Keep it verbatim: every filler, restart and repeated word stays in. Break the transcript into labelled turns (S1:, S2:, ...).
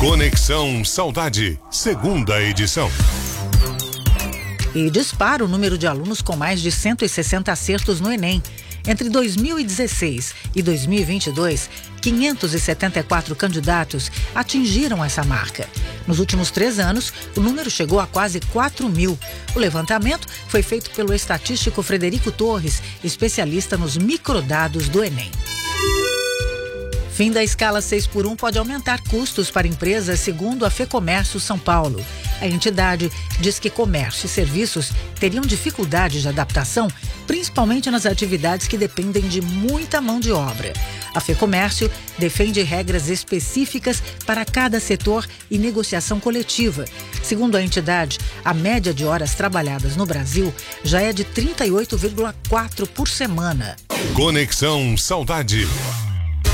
S1: Conexão Saudade, segunda edição.
S2: E dispara o número de alunos com mais de cento e sessenta acertos no Enem. Entre dois mil e dezesseis e dois mil e vinte e dois, quinhentos e setenta e quatro candidatos atingiram essa marca. Nos últimos três anos, o número chegou a quase quatro mil. O levantamento foi feito pelo estatístico Frederico Torres, especialista nos microdados do Enem. Fim da escala seis por um pode aumentar custos para empresas, segundo a FEComércio São Paulo. A entidade diz que comércio e serviços teriam dificuldade de adaptação, principalmente nas atividades que dependem de muita mão de obra. A FEComércio defende regras específicas para cada setor e negociação coletiva. Segundo a entidade, a média de horas trabalhadas no Brasil já é de trinta e oito vírgula quatro por semana.
S1: Conexão Saudade.